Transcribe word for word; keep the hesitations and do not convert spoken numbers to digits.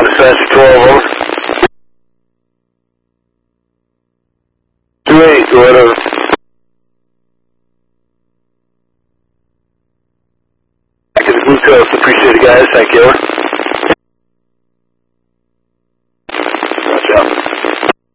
Ground dispatch twelve, over. two eight, go ahead, over. Back to the glucose, appreciate it guys, thank you, over.